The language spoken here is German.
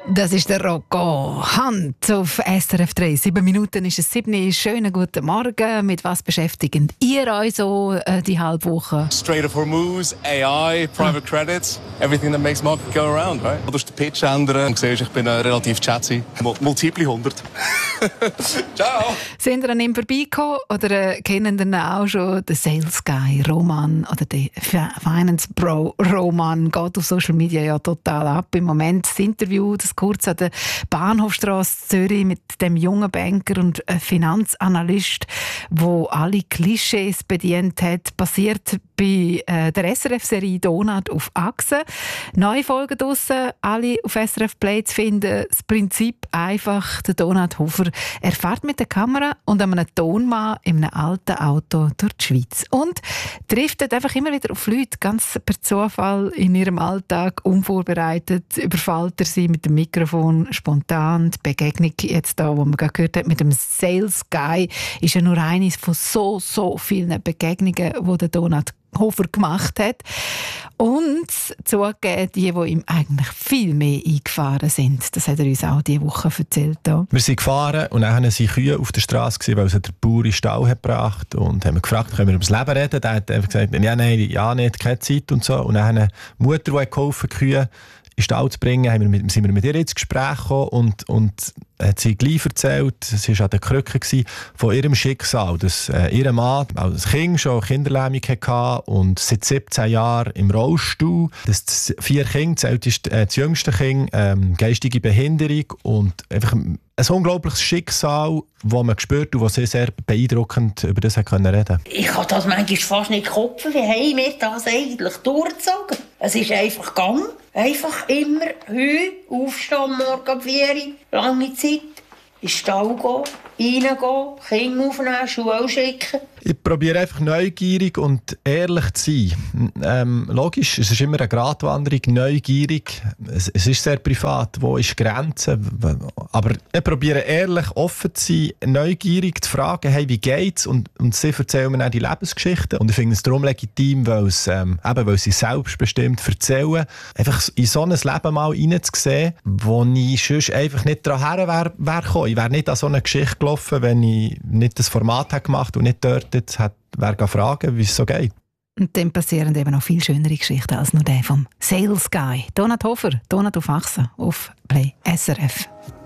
Das ist der Rocco Hunt auf SRF 3. 7 Minuten ist es 7. Schönen guten Morgen. Mit was beschäftigt ihr euch so die halbe Woche? Strait of Hormuz, AI, Private Credits, everything that makes market go around, right? Du musst den Pitch ändern und siehst, ich bin relativ chatty. Multiple 100. Ciao! Sind ihr an ihm vorbeigekommen oder kennen ihn auch schon? Der Sales Guy Roman oder der Finance Bro Roman geht auf Social Media ja total ab. Im Moment das Interview, das kurz an der Bahnhofstrasse Zürich mit dem jungen Banker und Finanzanalyst, wo alle Klischees bedient hat, basiert bei der SRF-Serie «Donut auf Achse». Neue Folgen draussen, alle auf SRF Play zu finden. Das Prinzip einfach, der Donut Hofer, er fährt mit der Kamera und einem Tonmann in einem alten Auto durch die Schweiz und trifft dort einfach immer wieder auf Leute, ganz per Zufall in ihrem Alltag, unvorbereitet, überfällt er sie mit dem Mikrofon spontan. Die Begegnung jetzt da, wo man gerade gehört hat, mit dem Sales Guy, ist ja nur eines von so vielen Begegnungen, die der Donut Hofer gemacht hat. Und zugegeben, die ihm eigentlich viel mehr eingefahren sind. Das hat er uns auch diese Woche erzählt. Hier. Wir sind gefahren und dann waren Kühe auf der Straße, weil sie der Bauer in den Stall hat gebracht und haben gefragt, können wir über das Leben reden? Der hat einfach gesagt, ja, nicht, keine Zeit und so. Und dann eine Mutter, die geholfen hat, Kühe in den Stall zu bringen, sind wir mit ihr ins Gespräch gekommen und hat sie gleich erzählt, sie war an der Krücke von ihrem Schicksal, dass ihr Mann als Kind schon Kinderlähmung hatte und seit 17 Jahren im Rollstuhl, dass das 4 Kinder, das jüngste Kind, geistige Behinderung und einfach ein unglaubliches Schicksal, das man spürt und das sie sehr beeindruckend über das reden konnte. Ich kann das manchmal fast nicht kopfen. Wie haben wir das eigentlich durchgezogen? Es ist einfach gegangen. Einfach immer aufstehen, morgen ab 4 Uhr, lange Zeit, in den Stall gehen, reingehen, Kinder aufnehmen, Schuhe schicken. Ich probiere einfach neugierig und ehrlich zu sein. Logisch, es ist immer eine Gratwanderung, neugierig. Es ist sehr privat, wo ist die Grenze? Aber ich probiere ehrlich, offen zu sein, neugierig zu fragen, hey, wie geht's? Und sie erzählen mir dann die Lebensgeschichten. Und ich finde es darum legitim, weil sie selbstbestimmt erzählen, einfach in so ein Leben mal reinzusehen, wo ich sonst einfach nicht daran wäre gekommen. Ich wäre nicht an so eine Geschichte gelaufen, wenn ich nicht das Format hätte gemacht und nicht dort wer fragen, wie es so geht. Und dann passieren eben noch viel schönere Geschichten als nur der vom Sales Guy. Donut Hofer, Donut auf Achse, auf Play SRF.